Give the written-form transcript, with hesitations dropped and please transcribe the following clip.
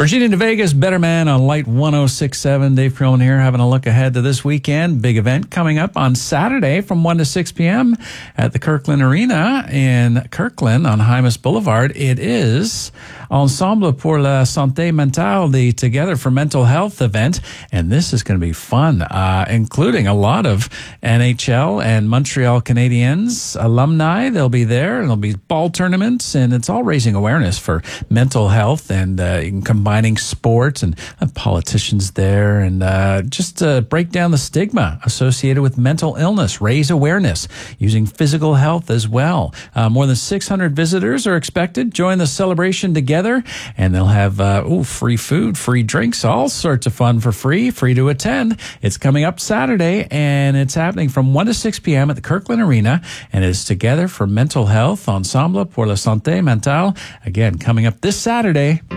Virginia to Vegas, Better Man on Light 106.7. Dave Perlman here, having a look ahead to this weekend. Big event coming up on Saturday from 1 to 6 p.m. at the Kirkland Arena in Kirkland on Hymas Boulevard. It is Ensemble pour la Santé Mentale, the Together for Mental Health event. And this is going to be fun, including a lot of NHL and Montreal Canadiens alumni. They'll be there, and there'll be ball tournaments, and it's all raising awareness for mental health and combining sports and politicians there, and just break down the stigma associated with mental illness, raise awareness using physical health as well. More than 600 visitors are expected. Join the celebration together, and they'll have free food, free drinks, all sorts of fun for free to attend. It's coming up Saturday, and it's happening from 1 to 6 p.m. at the Kirkland Arena, and it's Together for Mental Health, Ensemble pour la Santé Mentale. Again, coming up this Saturday.